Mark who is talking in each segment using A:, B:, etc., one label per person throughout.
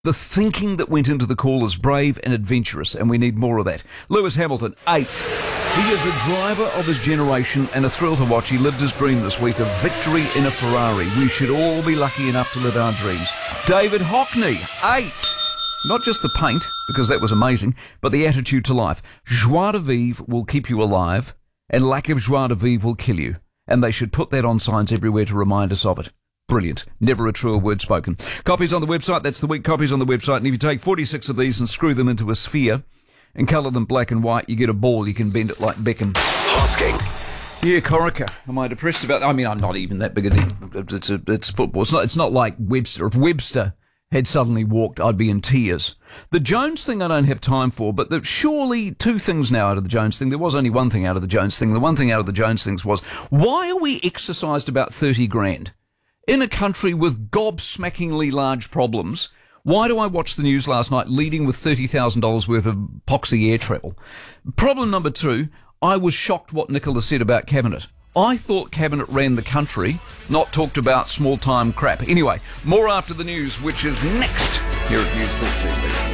A: The thinking that went into the call is brave and adventurous, and we need more of that. Lewis Hamilton, 8. He is a driver of his generation and a thrill to watch. He lived his dream this week of victory in a Ferrari. We should all be lucky enough to live our dreams. David Hockney, 8. Not just the paint, because that was amazing, but the attitude to life. Joie de vivre will keep you alive, and lack of joie de vivre will kill you. And they should put that on signs everywhere to remind us of it. Brilliant. Never a truer word spoken. Copies on the website. That's the week. Copies on the website. And if you take 46 of these and screw them into a sphere and colour them black and white, you get a ball. You can bend it like Beckham.
B: Hosking.
A: Yeah, Corica. Am I depressed about... I mean, I'm not even that big it's football. It's not like Webster. If Webster had suddenly walked, I'd be in tears. The Jones thing I don't have time for, but surely two things now out of the Jones thing. There was only one thing out of the Jones thing. The one thing out of the Jones things was, why are we exercised about 30 grand? In a country with gobsmackingly large problems, why do I watch the news last night leading with $30,000 worth of poxy air travel? Problem number 2, I was shocked what Nicola said about Cabinet. I thought Cabinet ran the country, not talked about small-time crap. Anyway, more after the news, which is next here at News Talk TV.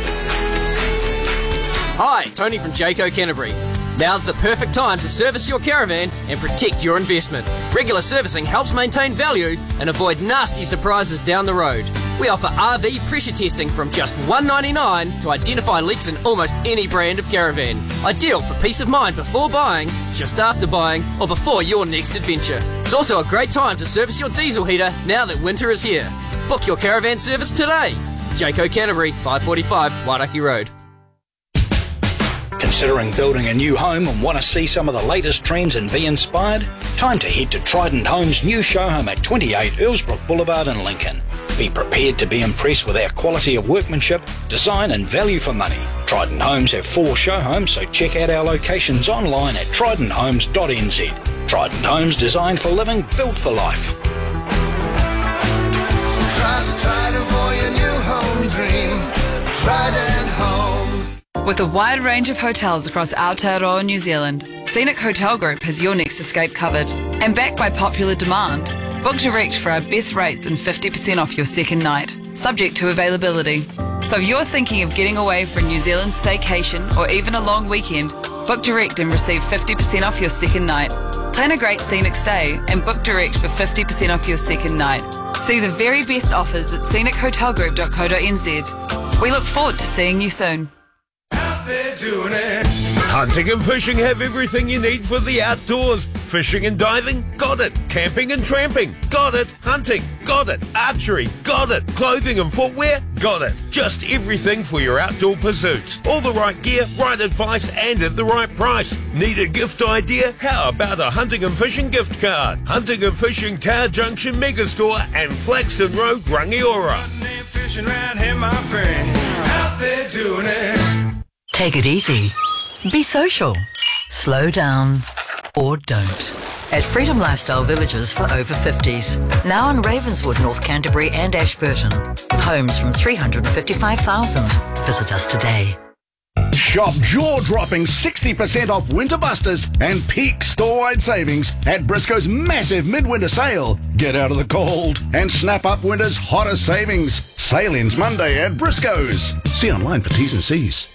C: Hi, Tony from Jayco Canterbury. Now's the perfect time to service your caravan and protect your investment. Regular servicing helps maintain value and avoid nasty surprises down the road. We offer RV pressure testing from just $1.99 to identify leaks in almost any brand of caravan. Ideal for peace of mind before buying, just after buying, or before your next adventure. It's also a great time to service your diesel heater now that winter is here. Book your caravan service today. Jayco Canterbury, 545 Wairaki Road.
D: Considering building a new home and want to see some of the latest trends and be inspired? Time to head to Trident Homes' new show home at 28 Earlsbrook Boulevard in Lincoln. Be prepared to be impressed with our quality of workmanship, design and value for money. Trident Homes have 4 show homes, so check out our locations online at tridenthomes.nz. Trident Homes, designed for living, built for life.
E: Trust Trident for your new home dream. Trident Homes.
F: With a wide range of hotels across Aotearoa, New Zealand, Scenic Hotel Group has your next escape covered. And backed by popular demand, book direct for our best rates and 50% off your second night, subject to availability. So if you're thinking of getting away for a New Zealand staycation or even a long weekend, book direct and receive 50% off your second night. Plan a great scenic stay and book direct for 50% off your second night. See the very best offers at scenichotelgroup.co.nz. We look forward to seeing you soon.
G: Hunting and fishing have everything you need for the outdoors. Fishing and diving? Got it. Camping and tramping? Got it. Hunting? Got it. Archery? Got it. Clothing and footwear? Got it. Just everything for your outdoor pursuits. All the right gear, right advice, and at the right price. Need a gift idea? How about a Hunting and Fishing gift card? Hunting and Fishing Tower Junction Megastore and Flaxton Road, Rangiora.
E: Fishing around here, my friend. Out there doing it.
H: Take it easy. Be social. Slow down. Or don't. At Freedom Lifestyle Villages for over 50s. Now in Ravenswood, North Canterbury and Ashburton. Homes from $355,000. Visit us today.
I: Shop jaw-dropping 60% off Winter Busters and peak store-wide savings at Briscoe's massive midwinter sale. Get out of the cold and snap up winter's hottest savings. Sale ends Monday at Briscoe's. See online for T's and C's.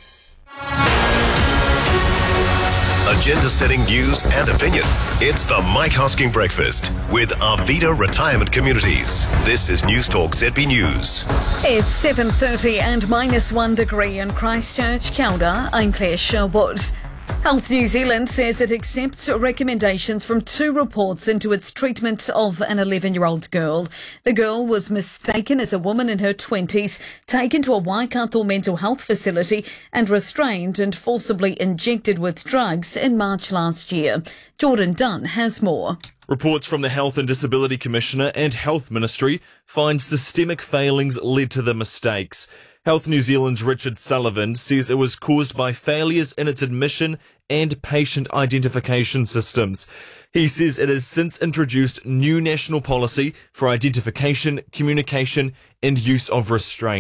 B: Agenda-setting news and opinion. It's the Mike Hosking Breakfast with Arvida Retirement Communities. This is News Talk ZB News.
J: It's 7:30 and -1 degree in Christchurch. Kia ora, I'm Claire Sherwood. Health New Zealand says it accepts recommendations from 2 reports into its treatment of an 11-year-old girl. The girl was mistaken as a woman in her 20s, taken to a Waikato mental health facility and restrained and forcibly injected with drugs in March last year. Jordan Dunn has more.
K: Reports from the Health and Disability Commissioner and Health Ministry find systemic failings led to the mistakes. Health New Zealand's Richard Sullivan says it was caused by failures in its admission and patient identification systems. He says it has since introduced new national policy for identification, communication and use of restraint.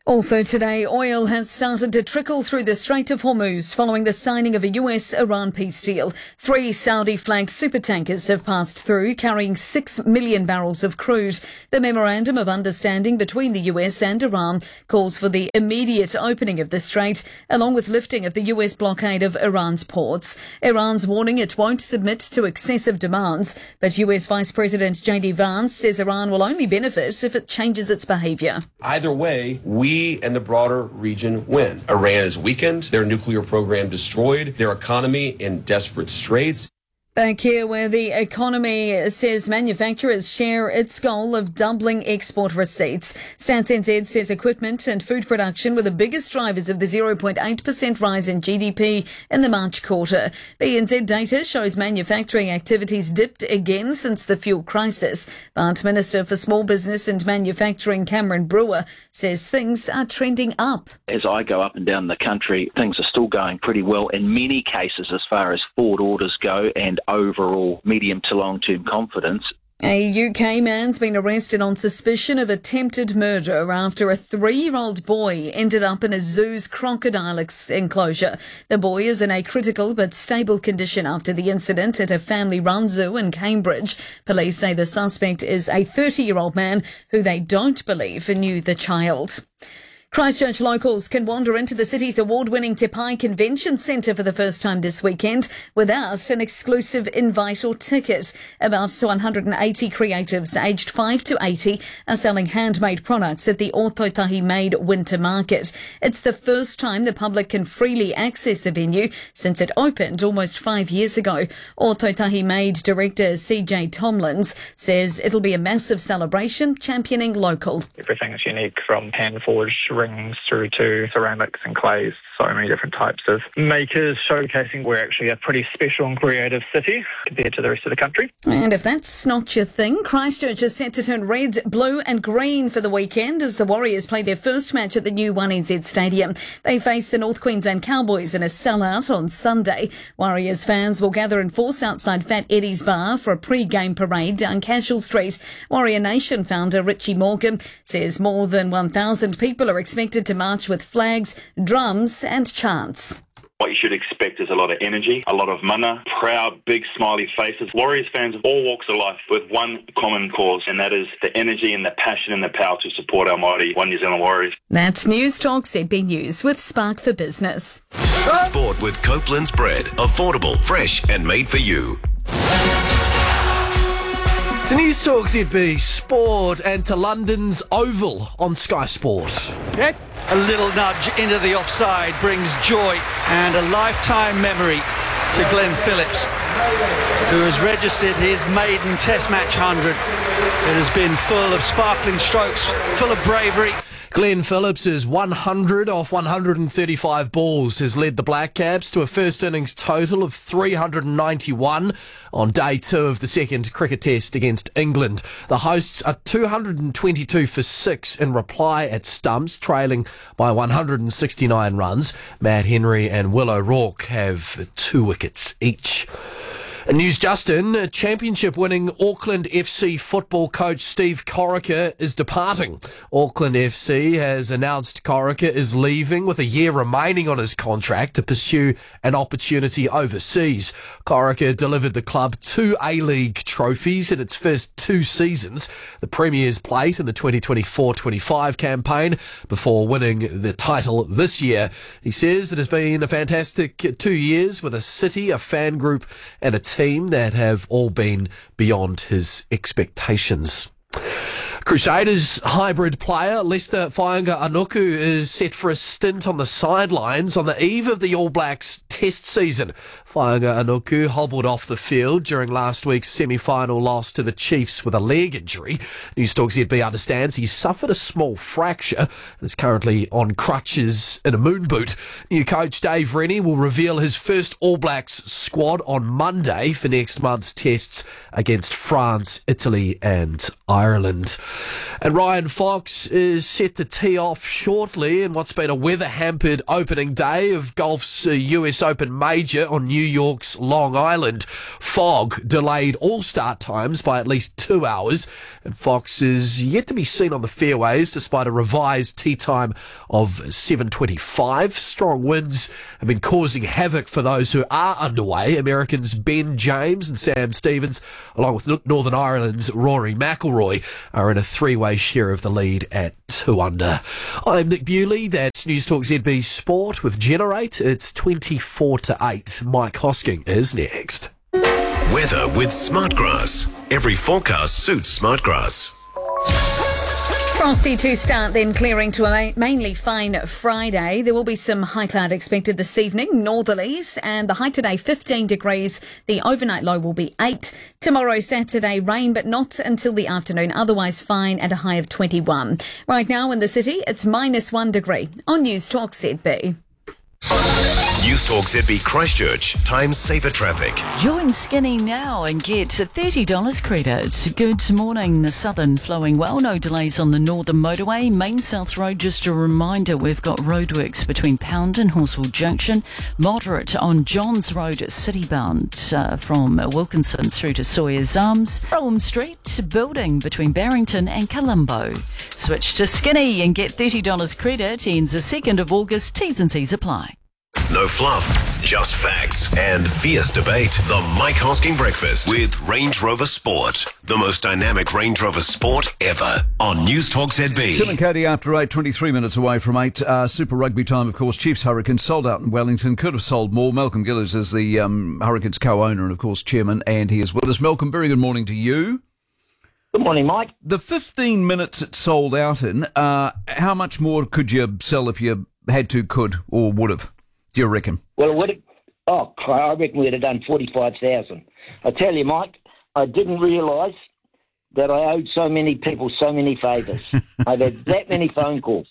J: Also today, oil has started to trickle through the Strait of Hormuz following the signing of a US-Iran peace deal. 3 Saudi-flagged supertankers have passed through, carrying 6 million barrels of crude. The memorandum of understanding between the US and Iran calls for the immediate opening of the strait, along with lifting of the US blockade of Iran's ports. Iran's warning it won't submit to excessive demands, but US Vice President J.D. Vance says Iran will only benefit if it changes its behaviour.
L: Either way, we and the broader region win. Iran is weakened, their nuclear program destroyed, their economy in desperate straits.
J: Back here where the economy says manufacturers share its goal of doubling export receipts. Stats NZ says equipment and food production were the biggest drivers of the 0.8% rise in GDP in the March quarter. BNZ data shows manufacturing activities dipped again since the fuel crisis. But Minister for Small Business and Manufacturing Cameron Brewer says things are trending up.
M: As I go up and down the country, things are still going pretty well in many cases as far as forward orders go and overall medium to long-term confidence.
J: A UK man's been arrested on suspicion of attempted murder after a 3-year-old boy ended up in a zoo's crocodile enclosure. The boy is in a critical but stable condition after the incident at a family-run zoo in Cambridge. Police say the suspect is a 30-year-old man who they don't believe knew the child. Christchurch locals can wander into the city's award-winning Te Pai Convention Centre for the first time this weekend without an exclusive invite or ticket. About 180 creatives aged 5 to 80 are selling handmade products at the Ōtautahi Made Winter Market. It's the first time the public can freely access the venue since it opened almost 5 years ago. Ōtautahi Made director CJ Tomlins says it'll be a massive celebration championing local.
N: Everything is unique, from hand-forged rings through to ceramics and clays, so many different types of makers, showcasing we're actually a pretty special and creative city compared to the rest of the country.
J: And if that's not your thing, Christchurch is set to turn red, blue and green for the weekend as the Warriors play their first match at the new 1NZ Stadium. They face the North Queensland Cowboys in a sellout on Sunday. Warriors fans will gather in force outside Fat Eddie's Bar for a pre-game parade down Cashel Street. Warrior Nation founder Richie Morgan says more than 1,000 people are expected to march with flags, drums and chants.
O: What you should expect is a lot of energy, a lot of mana, proud, big, smiley faces. Warriors fans of all walks of life with one common cause, and that is the energy and the passion and the power to support our mighty One New Zealand Warriors.
J: That's News Talk ZB News with Spark for Business.
B: Sport with Copeland's Bread. Affordable, fresh and made for you.
P: To News Talk ZB Sport and to London's Oval on Sky Sport.
Q: Yes. A little nudge into the offside brings joy and a lifetime memory to Glenn Phillips, who has registered his maiden Test match 100. It has been full of sparkling strokes, full of bravery.
P: Glenn Phillips' 100 off 135 balls has led the Black Caps to a first innings total of 391 on day 2 of the second cricket test against England. The hosts are 222 for 6 in reply at stumps, trailing by 169 runs. Matt Henry and Will O'Rourke have 2 wickets each. In News Justin, championship-winning Auckland FC football coach Steve Corica is departing. Auckland FC has announced Corica is leaving with a year remaining on his contract to pursue an opportunity overseas. Corica delivered the club 2 A-League trophies in its first 2 seasons, the Premier's Plate in the 2024-25 campaign, before winning the title this year. He says it has been a fantastic 2 years with a city, a fan group and a team that have all been beyond his expectations. Crusaders hybrid player Lester Whainga-Anuku is set for a stint on the sidelines on the eve of the All Blacks Test season. Whainga-Anuku hobbled off the field during last week's semi-final loss to the Chiefs with a leg injury. News Talk ZB understands he suffered a small fracture and is currently on crutches in a moon boot. New coach Dave Rennie will reveal his first All Blacks squad on Monday for next month's tests against France, Italy and Ireland. And Ryan Fox is set to tee off shortly in what's been a weather-hampered opening day of golf's US Open Major on New York's Long Island. Fog delayed all start times by at least 2 hours, and Fox is yet to be seen on the fairways despite a revised tee time of 7:25. Strong winds have been causing havoc for those who are underway. Americans Ben James and Sam Stevens, along with Northern Ireland's Rory McIlroy, are in a three-way share of the lead at 2 under. I'm Nick Bewley. That's News Talk ZB Sport with Generate. It's 24-8. Mike Hosking is next.
B: Weather with Smartgrass. Every forecast suits Smartgrass.
J: Frosty to start, then clearing to a mainly fine Friday. There will be some high cloud expected this evening, northerlies, and the high today 15 degrees. The overnight low will be 8. Tomorrow, Saturday, rain, but not until the afternoon. Otherwise fine at a high of 21. Right now in the city, it's -1 degree. On News Talk ZB.
B: News Talk ZB Christchurch. Time saver traffic.
R: Join Skinny now and get $30 credit. Good morning. The southern flowing well. No delays on the northern motorway. Main South Road, just a reminder, we've got roadworks between Pound and Horswell Junction. Moderate on Johns Road, citybound from Wilkinson through to Sawyer's Arms. Rowham Street, building between Barrington and Colombo. Switch to Skinny and get $30 credit. Ends the 2nd of August. T's and C's apply.
B: No fluff, just facts and fierce debate. The Mike Hosking Breakfast with Range Rover Sport. The most dynamic Range Rover Sport ever on News Talk ZB.
A: Tim and Katie after 8, 23 minutes away from 8. Super Rugby time, of course. Chiefs Hurricanes sold out in Wellington. Could have sold more. Malcolm Gillies is the Hurricanes co-owner and, of course, chairman, and he is with us. Malcolm, very good morning to you.
S: Good morning, Mike.
A: The 15 minutes it sold out in, how much more could you sell if you had to, could, or would have? Do you reckon?
S: Well, I reckon we'd have done 45,000. I tell you, Mike, I didn't realise that I owed so many people so many favours. I've had that many phone calls.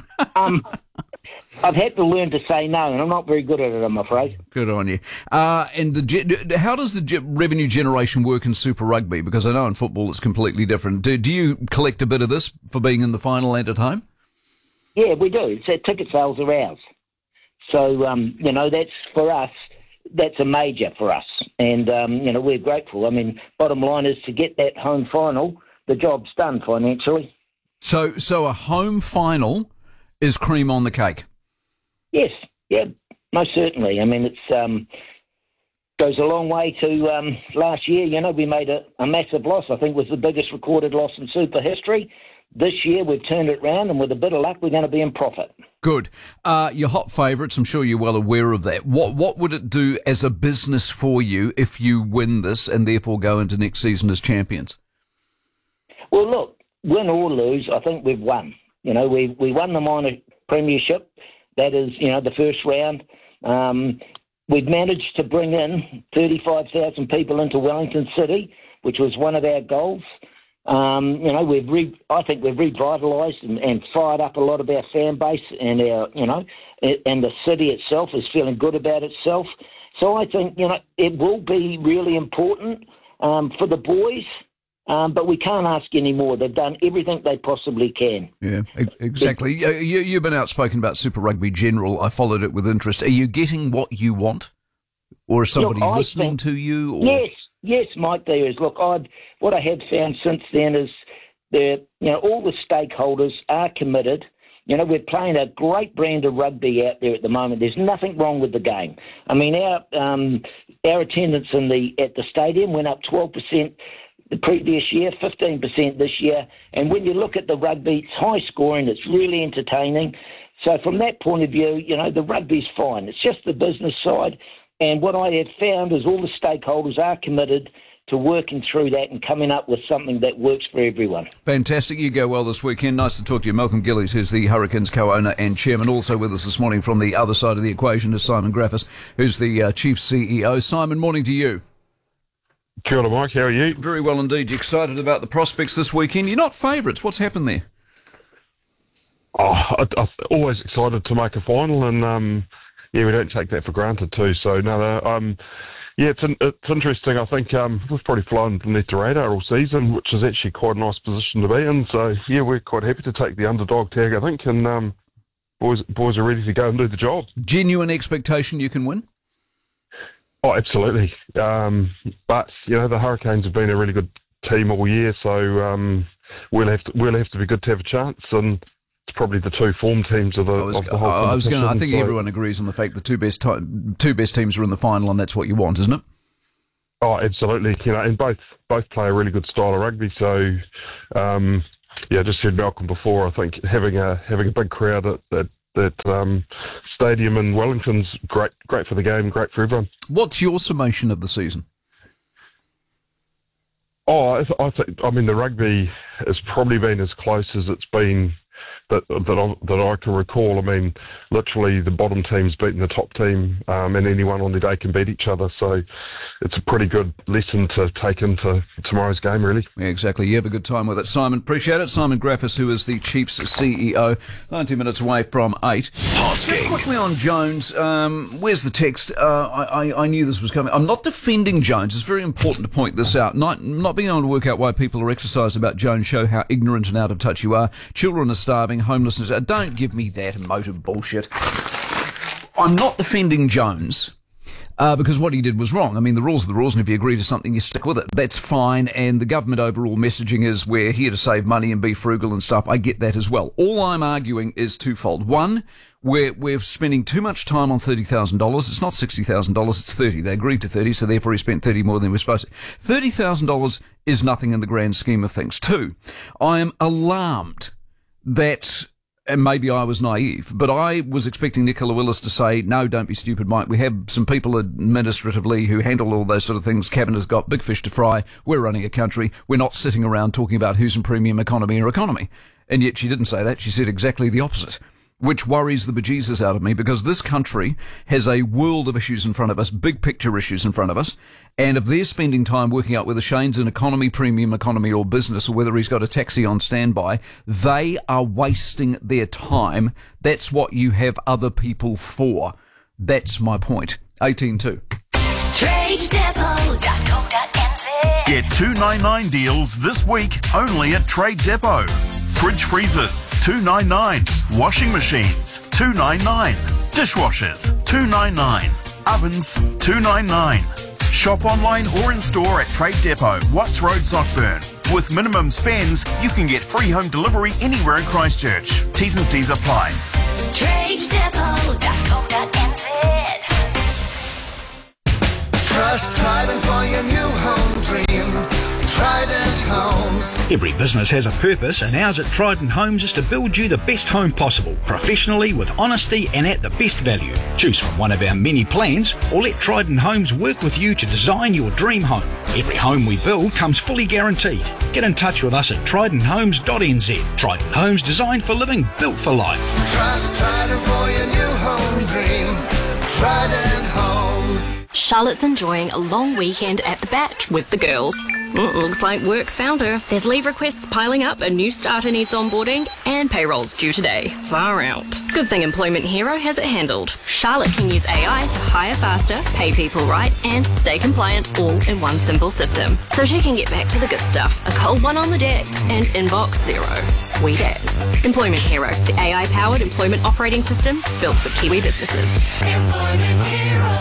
S: I've had to learn to say no, and I'm not very good at it, I'm afraid.
A: Good on you. And how does the revenue generation work in Super Rugby? Because I know in football it's completely different. Do you collect a bit of this for being in the final and at home?
S: Yeah, we do. Ticket sales are ours. So, that's for us, that's a major for us. And, we're grateful. I mean, bottom line is to get that home final, the job's done financially.
A: So a home final is cream on the cake?
S: Yes, yeah, most certainly. I mean, it's goes a long way to last year. We made a massive loss. I think it was the biggest recorded loss in Super history. This year we've turned it round, and with a bit of luck, we're going to be in profit.
A: Good. Your hot favourites, I'm sure you're well aware of that. What would it do as a business for you if you win this and therefore go into next season as champions?
S: Well, look, win or lose, I think we've won. We won the minor premiership. That is, the first round. We've managed to bring in 35,000 people into Wellington City, which was one of our goals. I think we've revitalised and fired up a lot of our fan base, and and the city itself is feeling good about itself. So I think, it will be really important for the boys, but we can't ask any more. They've done everything they possibly can.
A: Yeah, exactly. You've been outspoken about Super Rugby general. I followed it with interest. Are you getting what you want? Or is somebody listening to you? Or?
S: Yes, Mike, there is. Look, what I have found since then is all the stakeholders are committed. We're playing a great brand of rugby out there at the moment. There's nothing wrong with the game. I mean, our attendance at the stadium went up 12% the previous year, 15% this year. And when you look at the rugby, it's high scoring. It's really entertaining. So from that point of view, the rugby's fine. It's just the business side. And what I have found is all the stakeholders are committed to working through that and coming up with something that works for everyone.
A: Fantastic. You go well this weekend. Nice to talk to you. Malcolm Gillies, who's the Hurricanes co-owner and chairman. Also with us this morning from the other side of the equation is Simon Graffis, who's the chief CEO. Simon, morning to you.
T: Kia ora, Mike. How are you?
A: Very well indeed. You excited about the prospects this weekend? You're not favourites. What's happened there?
T: I'm always excited to make a final, and we don't take that for granted too. So no, Yeah, it's interesting. I think we've probably flown beneath the radar all season, which is actually quite a nice position to be in. So, yeah, we're quite happy to take the underdog tag, I think, and boys are ready to go and do the job.
A: Genuine expectation you can win?
T: Oh, absolutely. But, the Hurricanes have been a really good team all year, so we'll have to be good to have a chance, and it's probably the two form teams of the whole competition.
A: I think everyone agrees on the fact the two best teams are in the final, and that's what you want, isn't it?
T: Oh, absolutely. And both play a really good style of rugby. So, just said Malcolm before. I think having a big crowd at that stadium in Wellington's great for the game, great for everyone.
A: What's your summation of the season?
T: Oh, I mean, the rugby has probably been as close as it's been that I can recall. I mean, literally the bottom team's beating the top team, and anyone on their day can beat each other. So it's a pretty good lesson to take into tomorrow's game, really.
A: Yeah, exactly. You have a good time with it. Simon, appreciate it. Simon Graffis, who is the Chiefs CEO, 90 minutes away from 8. Just quickly on Jones, where's the text? I knew this was coming. I'm not defending Jones. It's very important to point this out. Not being able to work out why people are exercised about Jones show how ignorant and out of touch you are. Children are starving, homelessness. Don't give me that emotive bullshit. I'm not defending Jones. Because what he did was wrong. I mean, the rules are the rules, and if you agree to something, you stick with it. That's fine, and the government overall messaging is we're here to save money and be frugal and stuff. I get that as well. All I'm arguing is twofold. One, we're spending too much time on $30,000. It's not $60,000, it's 30. They agreed to 30, so therefore he spent 30 more than he was supposed to. $30,000 is nothing in the grand scheme of things. Two, I am alarmed that... And maybe I was naive, but I was expecting Nicola Willis to say, no, don't be stupid, Mike. We have some people administratively who handle all those sort of things. Cabinet's got big fish to fry. We're running a country. We're not sitting around talking about who's in premium economy or economy. And yet she didn't say that. She said exactly the opposite, which worries the bejesus out of me, because this country has a world of issues in front of us, big picture issues in front of us. And if they're spending time working out whether Shane's in economy, premium economy or business, or whether he's got a taxi on standby, they are wasting their time. That's what you have other people for. That's my point. 18.2.
U: TradeDepot.co.nz. Get $2.99 deals this week only at Trade Depot. Fridge freezers, $2.99. Washing machines, $2.99. Dishwashers, $2.99. Ovens, $2.99. Shop online or in store at Trade Depot, Watts Road, Sockburn. With minimum spends, you can get free home delivery anywhere in Christchurch. T's and C's apply.
E: TradeDepot.co.nz. Trust Trident for your new home dream. Trident Homes.
D: Every business has a purpose, and ours at Trident Homes is to build you the best home possible, professionally, with honesty and at the best value. Choose from one of our many plans, or let Trident Homes work with you to design your dream home. Every home we build comes fully guaranteed. Get in touch with us at tridenthomes.nz. Trident Homes, designed for living, built for life.
E: Trust Trident for your new home dream. Trident Homes.
V: Charlotte's enjoying a long weekend at the Batch with the girls. Looks like work's found her. There's leave requests piling up, a new starter needs onboarding, and payroll's due today. Far out. Good thing Employment Hero has it handled. Charlotte can use AI to hire faster, pay people right, and stay compliant all in one simple system. So she can get back to the good stuff. A cold one on the deck and inbox zero. Sweet as. Employment Hero, the AI-powered employment operating system built for Kiwi businesses.
E: Employment Hero.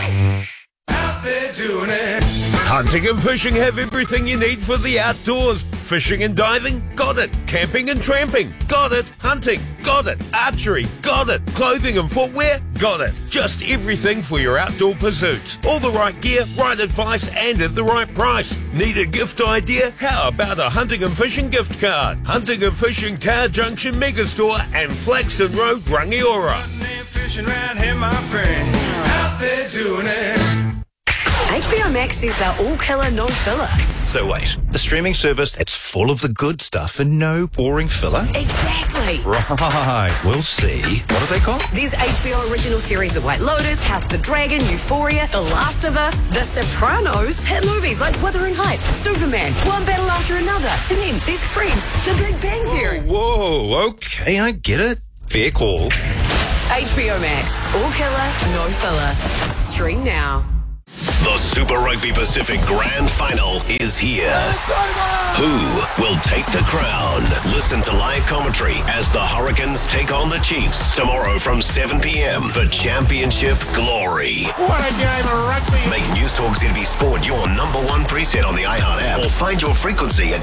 E: They're doing it.
G: Hunting and fishing have everything you need for the outdoors. Fishing and diving? Got it. Camping and tramping? Got it. Hunting? Got it. Archery? Got it. Clothing and footwear? Got it. Just everything for your outdoor pursuits. All the right gear, right advice, and at the right price. Need a gift idea? How about a hunting and fishing gift card? Hunting and Fishing Car Junction Megastore and Flaxton Road, Rangiora.
E: Hunting and fishing around here, my friend. Out there doing it.
W: HBO Max is their all-killer, no-filler.
X: So wait, a streaming service that's full of the good stuff and no boring filler?
W: Exactly.
X: Right, we'll see. What are they called?
W: There's HBO original series The White Lotus, House of the Dragon, Euphoria, The Last of Us, The Sopranos, hit movies like Wuthering Heights, Superman, one battle after another, and then there's Friends, The Big Bang Theory.
X: Whoa, okay, I get it. Fair call.
W: HBO Max, all-killer, no-filler. Stream now.
B: The Super Rugby Pacific Grand Final is here. Who will take the crown? Listen to live commentary as the Hurricanes take on the Chiefs tomorrow from 7 p.m. for Championship Glory.
C: What a game of rugby.
B: Make News Talk ZB Sport your number one preset on the iHeart app or find your frequency at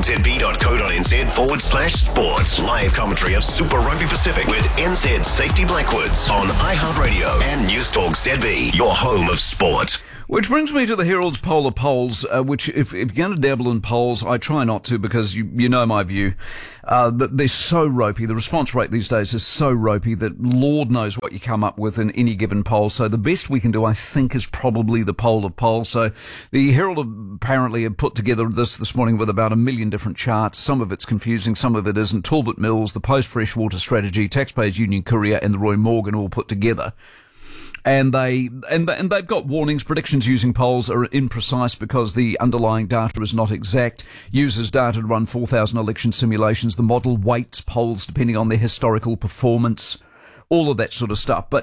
B: newstalkzb.co.nz/sport. Live commentary of Super Rugby Pacific with NZ Safety Blackwoods on iHeartRadio and News Talk ZB, your home of sport.
A: Which brings me to the Herald's polar polls, which if you're going to dabble in polls, I try not to because you know my view, that they're so ropey. The response rate these days is so ropey that Lord knows what you come up with in any given poll. So the best we can do, I think, is probably the poll of polls. So the Herald apparently have put together this morning with about 1 million different charts. Some of it's confusing, some of it isn't. Talbot Mills, the Post Freshwater Strategy, Taxpayers Union Courier and the Roy Morgan all put together. And they've got warnings. Predictions using polls are imprecise because the underlying data is not exact. Uses data to run 4,000 election simulations. The model weights polls depending on their historical performance. All of that sort of stuff. But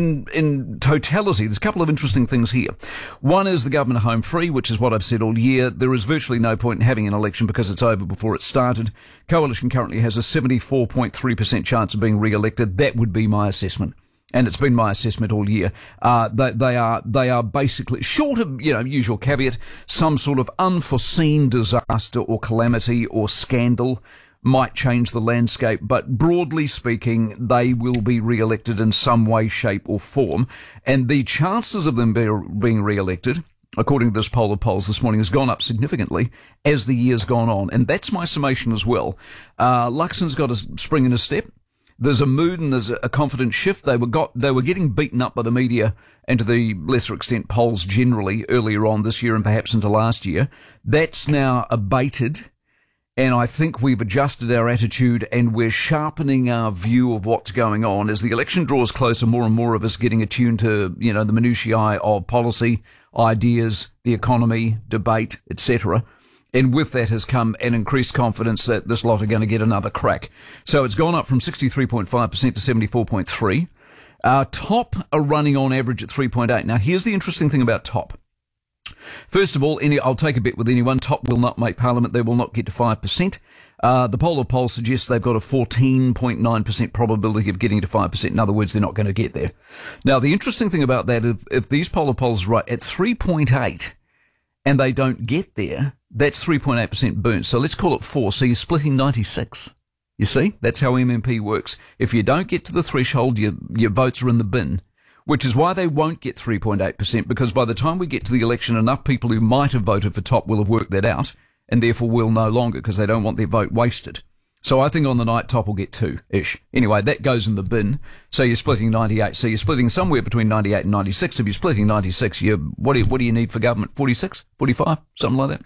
A: in totality, there's a couple of interesting things here. One is the government home free, which is what I've said all year. There is virtually no point in having an election because it's over before it started. Coalition currently has a 74.3% chance of being re-elected. That would be my assessment. And it's been my assessment all year. They are basically, short of, usual caveat, some sort of unforeseen disaster or calamity or scandal might change the landscape, but broadly speaking, they will be re-elected in some way, shape or form. And the chances of them being re-elected, according to this poll of polls this morning, has gone up significantly as the year's gone on. And that's my summation as well. Luxon's got a spring in his step. There's a mood and there's a confident shift. They were getting beaten up by the media and to the lesser extent polls generally earlier on this year and perhaps into last year. That's now abated, and I think we've adjusted our attitude and we're sharpening our view of what's going on. As the election draws closer, more and more of us getting attuned to, the minutiae of policy, ideas, the economy, debate, etc. And with that has come an increased confidence that this lot are going to get another crack. So it's gone up from 63.5% to 74.3%. Top are running on average at 3.8%. Now, here's the interesting thing about Top. First of all, I'll take a bet with anyone. Top will not make Parliament. They will not get to 5%. The poll of polls suggests they've got a 14.9% probability of getting to 5%. In other words, they're not going to get there. Now, the interesting thing about that, if these poll of polls are right, at 3.8%, and they don't get there, that's 3.8% burnt. So let's call it 4. So you're splitting 96. You see? That's how MMP works. If you don't get to the threshold, your votes are in the bin, which is why they won't get 3.8%, because by the time we get to the election, enough people who might have voted for Top will have worked that out, and therefore will no longer, because they don't want their vote wasted. So I think on the night Top will get 2-ish. Anyway, that goes in the bin. So you're splitting 98. So you're splitting somewhere between 98 and 96. If you're splitting 96, what do you need for government? 46? 45? Something like that.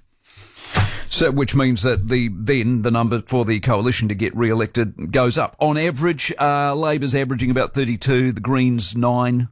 A: So, which means that the number for the coalition to get re-elected goes up. On average, Labor's averaging about 32, the Greens 9,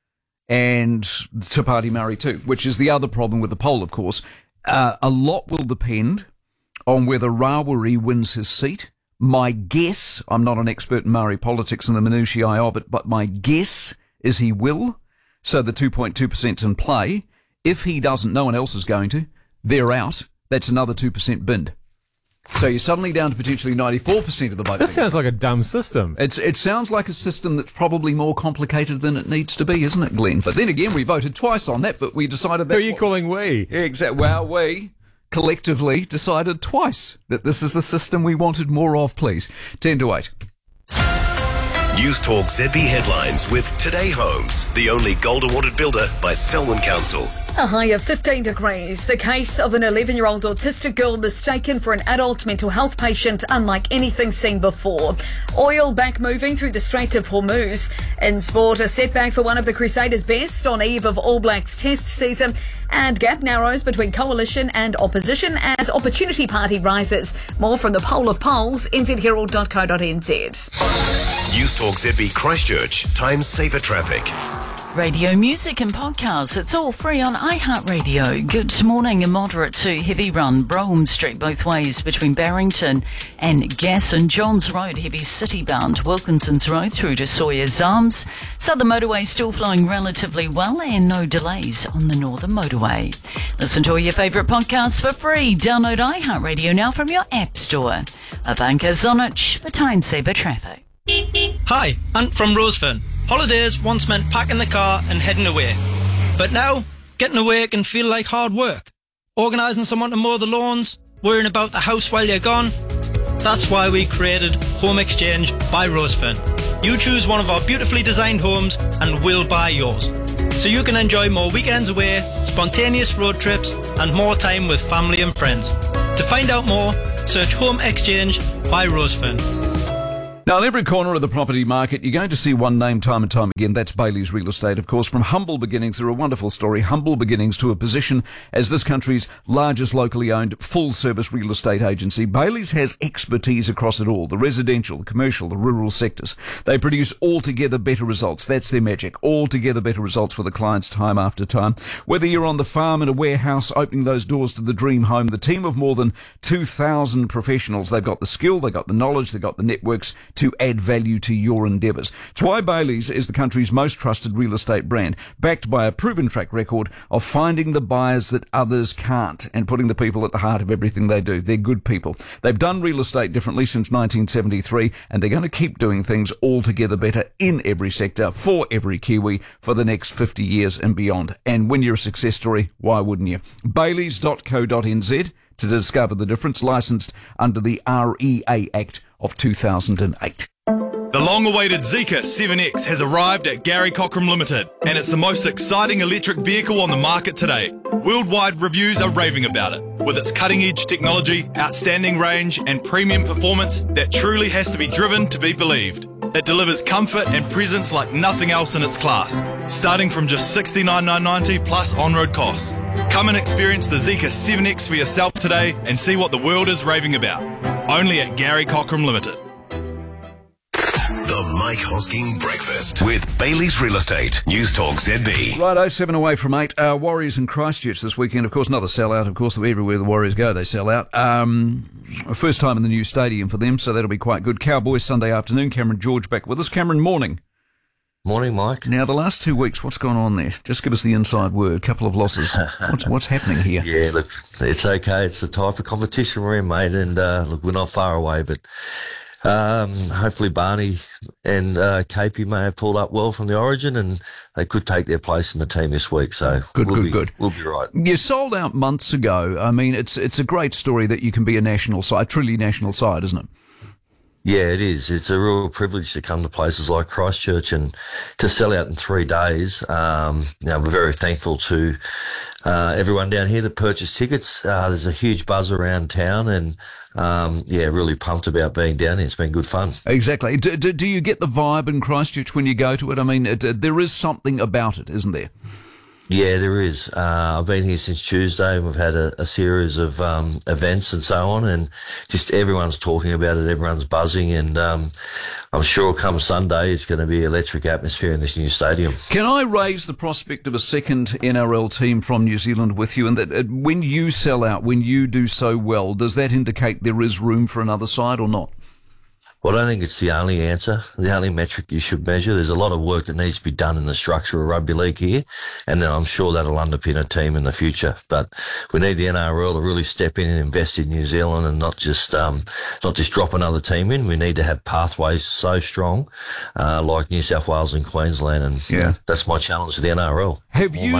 A: and Te Party Murray 2, which is the other problem with the poll, of course. A lot will depend on whether Rawiri wins his seat. My guess, I'm not an expert in Maori politics and the minutiae of it, but my guess is he will. So the 2.2% in play. If he doesn't, no one else is going to. They're out. That's another 2% binned. So you're suddenly down to potentially 94% of the vote.
F: This sounds like a dumb system.
A: It sounds like a system that's probably more complicated than it needs to be, isn't it, Glenn? But then again, we voted twice on that, but we decided that...
F: Who are you calling we?
A: Yeah, exactly. Well, we collectively decided twice that this is the system we wanted more of, please. 10 to 8.
B: News Talk ZB headlines with Today Homes, the only gold awarded builder by Selwyn Council.
J: A high of 15 degrees. The case of an 11-year-old autistic girl mistaken for an adult mental health patient, unlike anything seen before. Oil back moving through the Strait of Hormuz. In sport, a setback for one of the Crusaders' best on eve of All Blacks Test season. And gap narrows between coalition and opposition as Opportunity Party rises. More from the poll of polls, nzherald.co.nz.
B: News Talk ZB Christchurch, times saver traffic.
R: Radio music and podcasts, it's all free on iHeartRadio. Good morning. A moderate to heavy run, Brougham Street both ways between Barrington and Gas and Johns Road, heavy city bound, Wilkinson's Road through to Sawyer's Arms. Southern Motorway still flowing relatively well and no delays on the Northern Motorway. Listen to all your favourite podcasts for free. Download iHeartRadio now from your app store. Ivanka Zonich for Time Saver Traffic.
C: Hi, Ant from Rosefern. Holidays once meant packing the car and heading away. But now, getting away can feel like hard work. Organising someone to mow the lawns, worrying about the house while you're gone. That's why we created Home Exchange by Rosefern. You choose one of our beautifully designed homes and we'll buy yours. So you can enjoy more weekends away, spontaneous road trips and more time with family and friends. To find out more, search Home Exchange by Rosefern.
A: Now, in every corner of the property market, you're going to see one name time and time again. That's Bailey's Real Estate, of course. From humble beginnings, through a wonderful story, humble beginnings to a position as this country's largest locally owned full-service real estate agency. Bailey's has expertise across it all, the residential, the commercial, the rural sectors. They produce altogether better results. That's their magic. Altogether better results for the clients time after time. Whether you're on the farm, in a warehouse, opening those doors to the dream home, the team of more than 2,000 professionals, they've got the skill, they've got the knowledge, they've got the networks to add value to your endeavours. It's why Bailey's is the country's most trusted real estate brand, backed by a proven track record of finding the buyers that others can't and putting the people at the heart of everything they do. They're good people. They've done real estate differently since 1973, and they're going to keep doing things altogether better in every sector for every Kiwi for the next 50 years and beyond. And when you're a success story, why wouldn't you? Baileys.co.nz to discover the difference, licensed under the REA Act of 2008.
H: The long-awaited Zeekr 7X has arrived at Gary Cockram Limited, and it's the most exciting electric vehicle on the market today. Worldwide reviews are raving about it, with its cutting-edge technology, outstanding range, and premium performance that truly has to be driven to be believed. It delivers comfort and presence like nothing else in its class, starting from just $69,990 plus on-road costs. Come and experience the Zeekr 7X for yourself today and see what the world is raving about. Only at Gary Cockram Limited.
B: The Mike Hosking Breakfast with Bailey's Real Estate. News Talk ZB.
A: Right, 7 away from 8. Warriors in Christchurch this weekend. Of course, another sellout. Of course, everywhere the Warriors go, they sell out. First time in the new stadium for them, so that'll be quite good. Cowboys Sunday afternoon. Cameron George back with us. Cameron, morning.
I: Morning, Mike.
A: Now, the last 2 weeks, what's gone on there? Just give us the inside word. Couple of losses. What's happening here?
I: Yeah, look, it's okay. It's the type of competition we're in, mate, and look, we're not far away, but hopefully Barney and KP may have pulled up well from the Origin, and they could take their place in the team this week. So
A: good.
I: We'll be right.
A: You sold out months ago. I mean, it's a great story that you can be a national side, truly national side, isn't it?
I: Yeah, it is. It's a real privilege to come to places like Christchurch and to sell out in 3 days. We're very thankful to everyone down here that purchased tickets. There's a huge buzz around town, and really pumped about being down here. It's been good fun.
A: Exactly. Do you get the vibe in Christchurch when you go to it? I mean, there is something about it, isn't there?
I: Yeah, there is. I've been here since Tuesday, and we've had a series of events and so on, and just everyone's talking about it, everyone's buzzing, and I'm sure come Sunday it's going to be electric atmosphere in this new stadium.
A: Can I raise the prospect of a second NRL team from New Zealand with you, and that when you sell out, when you do so well, does that indicate there is room for another side or not?
I: Well, I don't think it's the only answer, the only metric you should measure. There's a lot of work that needs to be done in the structure of rugby league here, and then I'm sure that'll underpin a team in the future. But we need the NRL to really step in and invest in New Zealand, and not just drop another team in. We need to have pathways so strong, like New South Wales and Queensland, and that's my challenge to the NRL.
A: Have you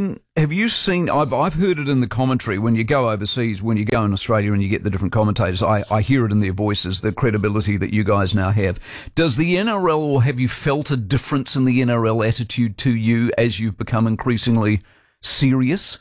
A: seen, I've heard it in the commentary when you go overseas, when you go in Australia and you get the different commentators, I hear it in their voices, the credibility that you guys now have. Does the NRL, or have you felt a difference in the NRL attitude to you as you've become increasingly serious?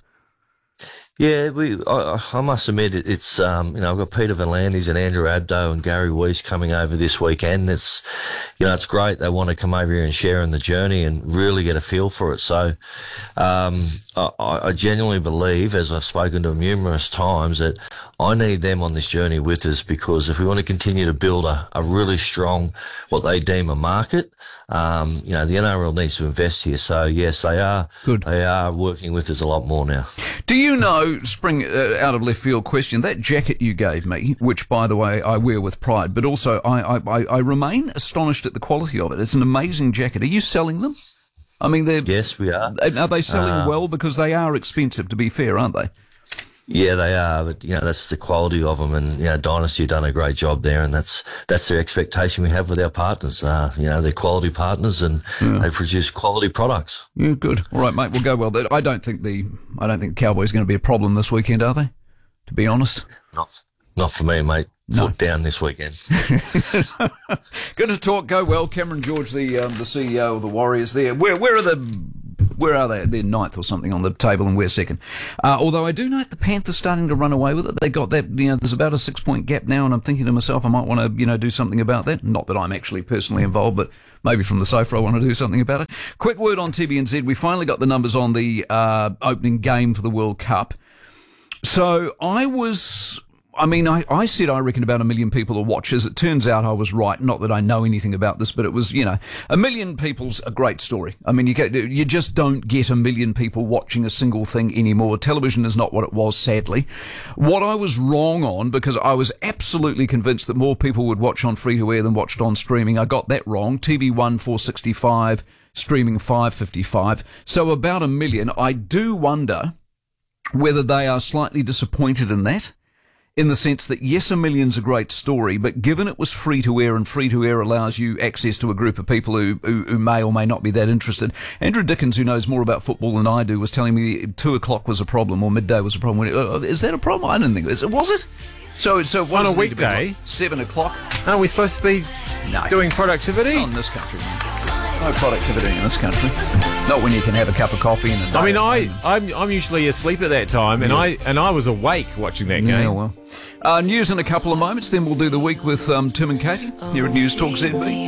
I: Yeah, I must admit it's I've got Peter V'landys and Andrew Abdo and Gary Weiss coming over this weekend. It's great. They want to come over here and share in the journey and really get a feel for it. So I genuinely believe, as I've spoken to them numerous times, that I need them on this journey with us, because if we want to continue to build a really strong, what they deem a market, the NRL needs to invest here. So yes, they are.
A: Good.
I: They are working with us a lot more now.
A: Do you know, spring out of left field question, that jacket you gave me, which by the way I wear with pride, but also I remain astonished at the quality of it. It's an amazing jacket. Are you selling them? I mean,
I: yes, we are.
A: Are they selling well? Because they are expensive, to be fair, aren't they?
I: Yeah, they are, but that's the quality of them, and Dynasty have done a great job there, and that's the expectation we have with our partners. They're quality partners, and they produce quality products.
A: Yeah, good. All right, mate, we'll go well. I don't think Cowboys are going to be a problem this weekend, are they? To be honest,
I: not for me, mate. Foot down this weekend.
A: Good to talk. Go well, Cameron George, the CEO of the Warriors. There, where are they? They're ninth or something on the table, and we're second. Although I do know the Panthers starting to run away with it. They got that. There's about a 6-point gap now, and I'm thinking to myself, I might want to do something about that. Not that I'm actually personally involved, but maybe from the sofa I want to do something about it. Quick word on TVNZ. We finally got the numbers on the opening game for the World Cup. So I said I reckon about 1 million people will watch. As it turns out, I was right. Not that I know anything about this, but it was, 1 million people's a great story. I mean, you just don't get 1 million people watching a single thing anymore. Television is not what it was, sadly. What I was wrong on, because I was absolutely convinced that more people would watch on free-to-air than watched on streaming. I got that wrong. TV 1, 465, streaming 555. So about 1 million. I do wonder whether they are slightly disappointed in that. In the sense that, yes, 1 million's a great story, but given it was free-to-air, and free-to-air allows you access to a group of people who may or may not be that interested. Andrew Dickens, who knows more about football than I do, was telling me 2 o'clock was a problem, or midday was a problem. Is that a problem? I didn't think it was. Was it? So
F: on a weekday?
A: 7 o'clock?
F: Aren't we supposed to be doing productivity?
A: Not in this country, man. No productivity in this country. Not when you can have a cup of coffee and a day.
F: I mean, I'm usually asleep at that time, and I was awake watching that game.
A: Yeah, well. News in a couple of moments, then we'll do the week with Tim and Katie here at News Talk ZB.